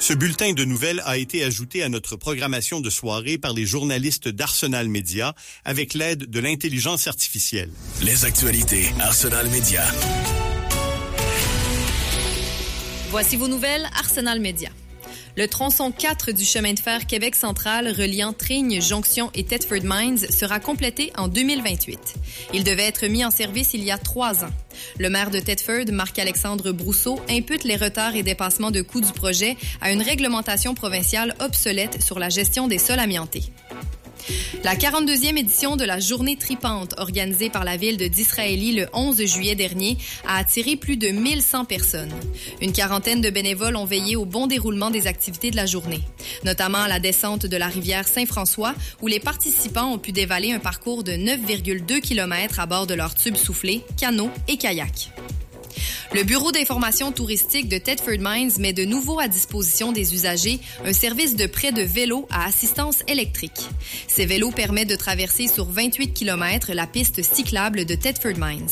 Ce bulletin de nouvelles a été ajouté à notre programmation de soirée par les journalistes d'Arsenal Media avec l'aide de l'intelligence artificielle. Les actualités Arsenal Media. Voici vos nouvelles Arsenal Media. Le tronçon 4 du chemin de fer Québec central reliant Tring, Jonction et Thetford Mines sera complété en 2028. Il devait être mis en service il y a 3 ans. Le maire de Thetford, Marc-Alexandre Brousseau, impute les retards et dépassements de coûts du projet à une réglementation provinciale obsolète sur la gestion des sols amiantés. La 42e édition de la Journée tripante, organisée par la ville de Disraeli le 11 juillet dernier, a attiré plus de 1100 personnes. Une quarantaine de bénévoles ont veillé au bon déroulement des activités de la journée, notamment à la descente de la rivière Saint-François, où les participants ont pu dévaler un parcours de 9,2 km à bord de leurs tubes soufflés, canots et kayaks. Le Bureau d'information touristique de Thetford Mines met de nouveau à disposition des usagers un service de prêt de vélos à assistance électrique. Ces vélos permettent de traverser sur 28 km la piste cyclable de Thetford Mines.